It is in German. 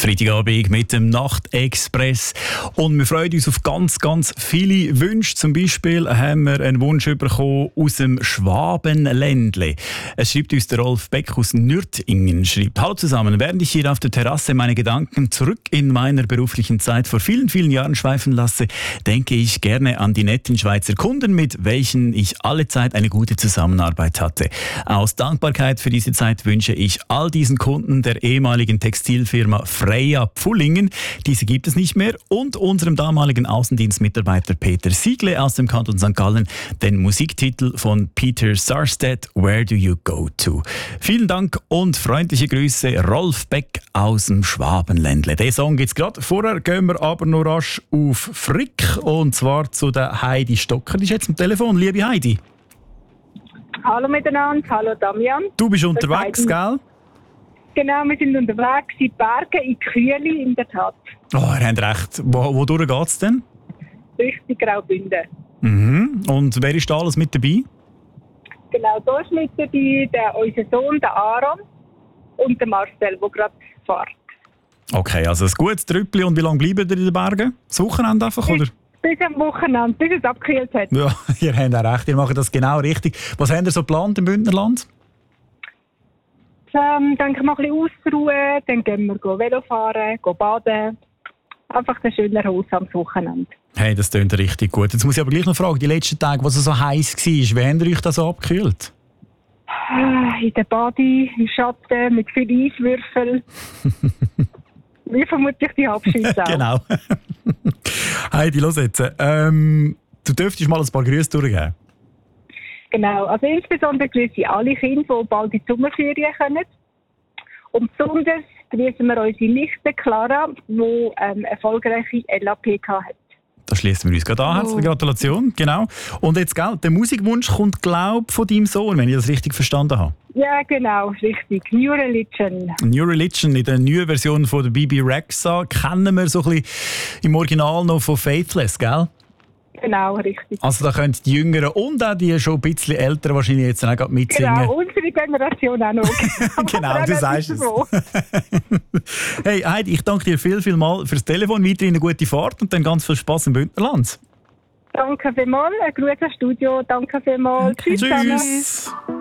Freitagabend mit dem Nachtexpress. Und wir freuen uns auf ganz, ganz viele Wünsche. Zum Beispiel haben wir einen Wunsch bekommen aus dem Schwabenländle. Es schreibt uns der Rolf Beck aus Nürtingen. Schreibt: Hallo zusammen, während ich hier auf der Terrasse meine Gedanken zurück in meiner beruflichen Zeit vor vielen, vielen Jahren schweifen lasse, denke ich gerne an die netten Schweizer Kunden, mit welchen ich alle Zeit eine gute Zusammenarbeit hatte. Aus Dankbarkeit für diese Zeit wünsche ich all diesen Kunden der ehemaligen Textilfirma Freya Pfullingen, diese gibt es nicht mehr, und unserem damaligen Außendienstmitarbeiter Peter Siegle aus dem Kanton St. Gallen den Musiktitel von Peter Sarstedt, Where Do You Go To? Vielen Dank und freundliche Grüße, Rolf Beck aus dem Schwabenländle. Den Song gibt's gerade. Vorher gehen wir aber noch rasch auf Frick, und zwar zu der Heidi Stocker. Die ist jetzt am Telefon. Liebe Heidi. Hallo miteinander, hallo Damian. Du bist unterwegs, gell? Genau, wir sind unterwegs in die Berge, in Kühli, in der Tat. Oh, ihr habt recht. Wodurch geht's denn? Richtig Graubünden. Mhm. Und wer ist da alles mit dabei? Genau, da ist mit dabei unser Sohn, der Aaron, und der Marcel, der gerade fährt. Okay, also ein gutes Trüppli. Und wie lange bleiben ihr in den Bergen? Das Wochenende einfach, oder? Bis am Wochenende, bis es abgekühlt hat. Ja, ihr habt auch recht, ihr macht das genau richtig. Was habt ihr so geplant im Bündnerland? Dann gehen wir ein bisschen ausruhen, dann gehen wir Velo fahren, baden. Einfach ein schöner Haus am Wochenende. Hey, das klingt richtig gut. Jetzt muss ich aber gleich noch fragen, die letzten Tage, was es so heiß war, wie habt ihr euch das so abgekühlt? In der Badi, im Schatten, mit vielen Eiswürfeln. Wie vermutlich die Abschüsse auch. Genau. Heidi, los jetzt. Du dürftest mal ein paar Grüße durchgeben. Genau, also insbesondere grüße ich alle Kinder, die bald in die Sommerferien kommen. Und besonders grüßen wir unsere Nichte Clara, die erfolgreiche LAP hat. Da schließen wir uns gerade an. Herzliche Gratulation. Genau. Und jetzt, gell, der Musikwunsch kommt, glaube ich, von deinem Sohn, wenn ich das richtig verstanden habe. Ja, genau, richtig. New Religion. New Religion, in der neuen Version von der Bibi Rexha, kennen wir so ein bisschen im Original noch von Faithless, gell? Genau, richtig. Also da können die Jüngeren und auch die schon ein bisschen Älteren wahrscheinlich jetzt auch gerade mitsingen. Genau, unsere Generation auch noch. Genau, du sagst es. Hey Heidi, ich danke dir viel mal fürs Telefon, weiterhin eine gute Fahrt und dann ganz viel Spass im Bündnerland. Danke vielmals, ein Gruß ans Studio, danke vielmals. Tschüss. Tschüss.